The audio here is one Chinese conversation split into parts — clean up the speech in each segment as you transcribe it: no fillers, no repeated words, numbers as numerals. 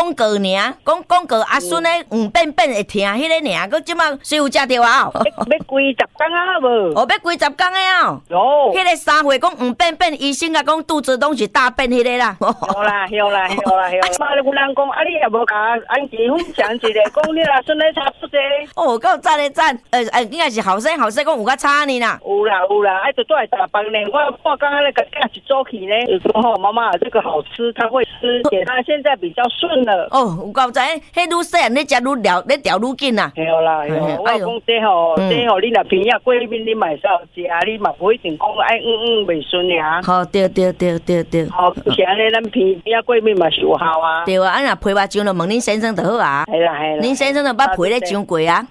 广告尔，讲广告阿孙咧黄便便会疼，迄个尔，佮即马谁有食着啊？ 要几10天啊无？ 哦，要几10天的啊？ 有。 迄个3岁讲黄便便，医生甲讲肚子拢是大便迄个啦。 有啦。妈，有人讲啊，你也无甲安吉分享一个，讲你阿孙咧差不多。 哦，够赞的赞，应该是后生讲有较差呢啦。 有啦，哎，就住来打饭呢。我刚刚那个架子做起呢，就说吼，妈妈这个好吃，他会吃，给他现在比较顺了。 哦，有够知，迄愈细汉你食愈了，你调愈紧啦。 对啦，我讲这吼，你若平日过面你买少食，你嘛不一定讲爱袂顺呀。 好，对。 好，现在咱平日过面嘛是有效啊。 对啊，啊若皮肉酱就问恁先生就好啊。 系啦。 恁先生就捌皮咧酱过啊。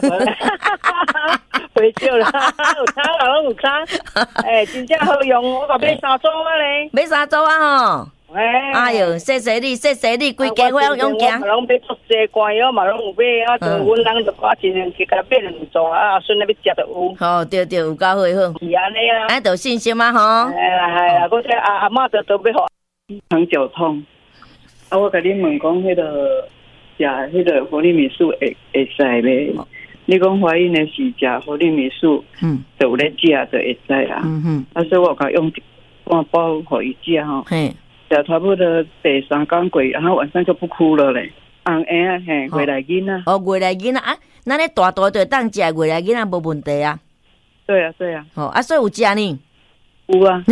袂少啦，有差啦，拢有差。真正好用，我甲买3组啊咧。 买3组啊吼。哎呦，谢谢你，规家伙用行。 嘛拢买足济罐药，嘛拢有买啊。就阮人就我尽量去甲买2组啊，孙仔要食就有。 好，对，有够好。是安尼啊。 安就信心啊吼。 系啦，我这阿嬷就要好。 肠绞痛，我甲你问讲，迄个食迄个活力米素会使咧？你讲怀孕的时食活力米素，就有咧食就会使啦。所以我甲用半包互伊食吼，食差不多第3天过，然后晚上就不哭了咧。红婴啊，月来囡仔。哦， 月来囡仔啊，咱咧大就当食，月来囡仔无问题啊。 对啊。 哦，所以有食呢？ 有啊。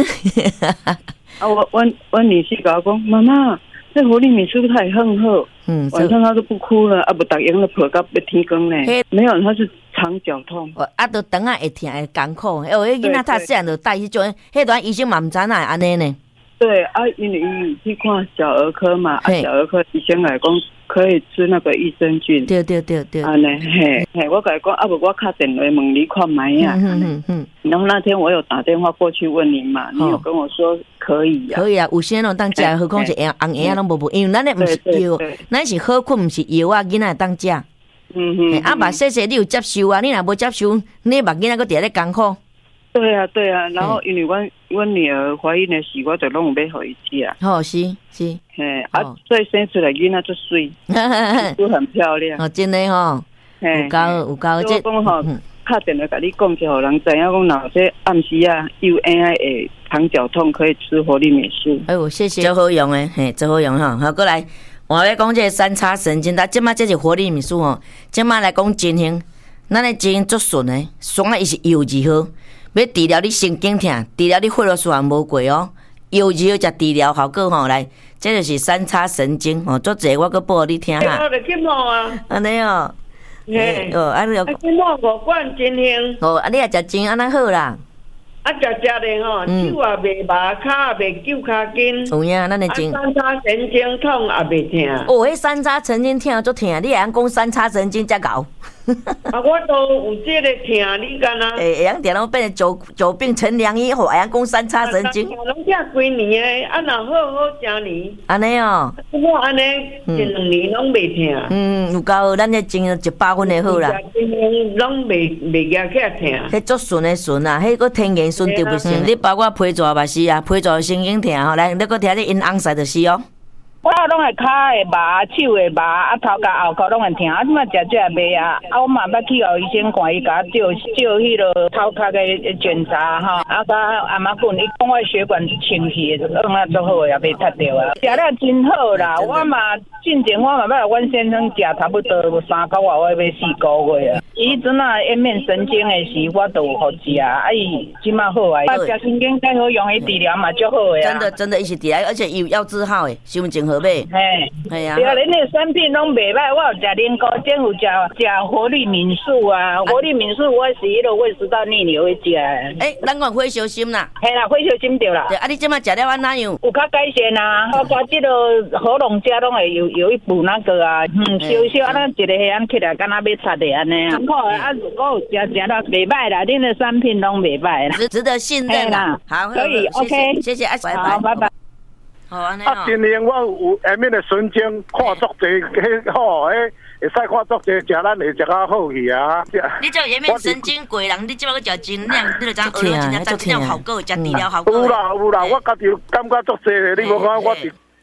我女婿甲我讲，妈妈，这活力米素太很好。晚上他都不哭了，不打赢了跑到要天光呢。没有，他是肠绞痛。 都肠会疼会艰苦。迄囡仔太细汉就带迄种，迄段医生嘛唔知哪会安尼呢。 对啊，因为伊去看小儿科嘛，小儿科医生来讲可以吃那个益生菌。对。安尼我甲伊讲，不我敲电话问你看卖啊。然后那天我有打电话过去问你嘛，你有跟我说可以啊。 可以啊，有些人当食，何况是红婴拢无，因为咱咧唔是药，咱是好困，唔是药啊，囡仔当食。嘛谢谢你有接受啊，你若无接受，你目囡仔佫伫咧艰苦。 对啊，然后因为我女儿怀孕的时，我就拢有买互伊食。 哦，是。 所以生出来囡仔就水，都很漂亮。 哦，真的吼。有够。 这讲吼，打电话甲你讲，就互人知影讲，若这暗时啊，有会肠绞痛，可以吃活力美素。 哎呦，谢谢。真好用诶，真好用吼。好，过来，我要讲这3叉神经，但即马这是活力美素吼。即马来讲情形，咱的情形足顺诶，爽啊，伊是油2号。要治疗你神经痛，治疗你血流循环无过哦。药2号食治疗效果吼，来，这就是3叉神经吼。足济我搁报你听哈。 我就去摸啊。 安尼哦。你去摸5罐真香。 你也食真安尼好啦。 食咧吼，手也袂麻，骹也袂揪骹筋。 有影，咱的真。 3叉神经痛也袂疼。 迄3叉神经痛足疼，你会晓讲3叉神经才搞。 我都有这个疼，你敢若？ 会晓定拢变成久病成良医，会晓讲3叉神经。 拢食几年诶，若好10年。 安尼哦。 我安尼1-2年拢袂疼。 有够，咱的精100分的好啦。 拢袂夹起来疼。 迄足顺的顺啊，迄个天然顺就不行。你包括皮蛇嘛是啊，皮蛇神经疼吼，来，你搁听这因翁婿就是哦。 我拢会骹会麻，手会麻，头甲后壳拢会疼。即摆食这个袂啊，我嘛捌去互医生看，伊甲我照迄落头壳的检查吼，甲阿妈讲，伊讲我血管清气，足好诶，也袂塌着啊。食了真好啦，我嘛进前我嘛捌阮先生食差不多3个月，我要4个月啊。伊阵啊颜面神经诶时，我都有互食啊，伊即摆好啊。食神经介好用，伊治疗嘛足好诶啊。 真的，伊是治疗，而且伊有药治好诶，伤真好买。 嘿啊，对啊，恁那产品拢袂歹，我有食灵高精，有食活力敏素啊，活力敏素我是迄个胃食道逆流会食。 咱讲火烧心啦。 嘿啦，火烧心对啦。 对，你即摆食了安怎样？ 有较改善啊，包括这个喉咙遮拢会有一补那个啊，烧安尼一个黑暗起来，敢若要擦的安尼啊。好啊，我有食了袂歹啦，恁的产品拢袂歹啦， 值得信任啦。好， 可以 ，OK， 谢谢， 好，拜拜。 今年我有下面的神经看足济，好，会使看足济，食咱会食较好去啊。 你这下面神经过人，你即摆个食真量，你就知耳朵真正这样效果，食治疗效果。 有啦，我家己感觉足济的，你无看我是。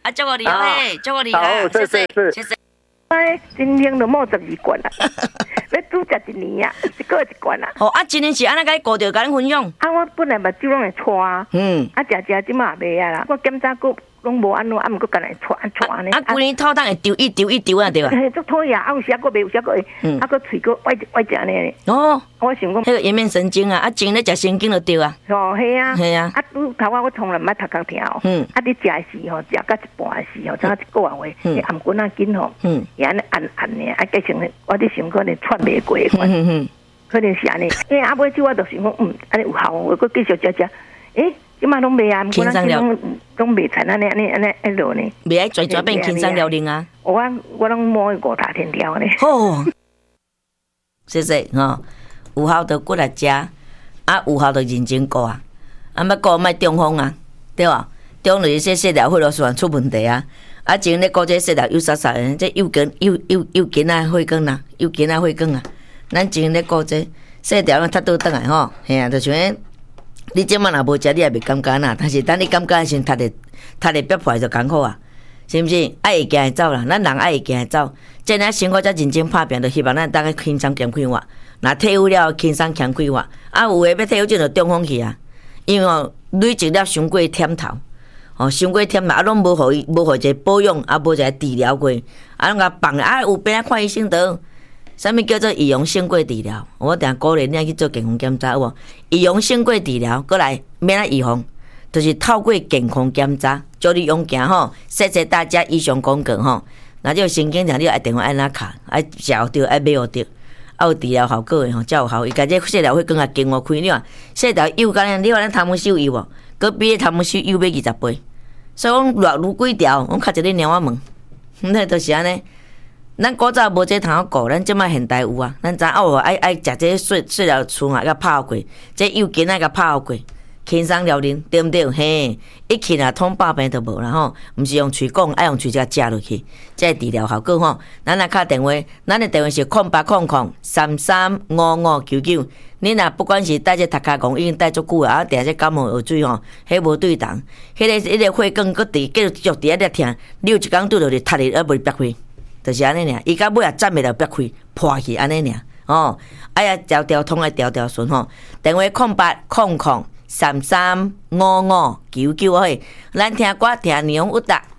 啊，祝我你好诶，祝我你好，谢谢，谢谢。 哎，今年就冒12罐啦，要拄食1年啊，过1罐啦。 哦，啊，今年是安怎甲你顾着，甲你分享？ 啊，我本来目睭拢会搓啊，啊，食即马袂啊啦，我检查过拢无安怎，啊，毋过干来搓呢。 啊，规年头当会丢一丢啊，对吧？ 嘿，足讨厌，啊，有时佫袂，有时佫会，啊，佫喙佫歪食呢。 哦， 我想讲， 迄个颜面神经啊，啊，前咧食神经就对啊。 哦，系啊， 系啊。 啊，拄头我从来毋捌头壳疼哦。啊，你食的时候，食到一半的时候，差1个月话，你颔棍啊紧吼，也安尼按呢，啊，计成我伫想可能喘袂过款，可能是安尼。因为啊，尾酒我就想讲，安尼有效，我佫继续食。诶，即马拢袂啊，毋过咱拢袂产安尼落呢。 袂爱全变轻松了灵啊！ 我拢摸5大天条呢。 好，谢谢吼，有效就过来食，啊有效就认真顾啊，啊要顾莫中风啊，对吧？中就是说细条血路循出问题啊，啊前咧顾这细条又啥啥的，这又筋啊血管啊，又筋啊血管啊，咱前咧顾这细条咧踢倒转来吼，嘿啊，就像你即摆若无食，你也袂感觉呐。但是等你感觉先，踢咧憋破就艰苦啊，是毋是？爱会行会走啦，咱人爱会行会走。即咱生活才认真拍拼，就希望咱大家轻松减开活。若退休了，轻松减开活。啊，有诶要退休金就中风去啊，因为哦累积了伤过忝头，哦伤过忝头，啊拢无互伊无互一个保养，啊无一个治疗过，啊拢甲放啊有病啊看医生得。啥物叫做预防胜过治疗？我定鼓励你去做健康检查，有无？预防胜过治疗，过来免啊预防，就是透过健康检查，祝你勇行吼，谢谢大家以上广告吼。那就神经病，你爱电话按哪卡，爱食着，爱买着，啊有治疗效果的吼，才有效。伊家这细条血管也经我开了，细条幼干你话咱汤姆秀有无？佮比汤姆秀幼买20倍，所以讲偌愈几条，我较一日领我问，那就是安尼。咱古早无这通好顾，咱即摆现代有啊。咱知爱食这细条醋啊，甲泡过，这幼筋啊，甲泡过，轻松了然，对毋对？嘿，一起啊，通百病都无啦吼。毋是用喙讲，爱用喙才食落去，这治疗效果吼。咱来敲电话，咱的电话是0800335599。你若不管是戴这头壳讲已经戴足久啊，定这感冒药水吼，迄无对同，迄个血管佫继续伫咧疼，你有一工拄着就踢哩，而袂憋开。就是安尼尔，伊到尾也站袂了，憋开破去安尼尔哦。哎呀，条条通来条条顺吼。电话0800335599嘿，咱听歌听年有达。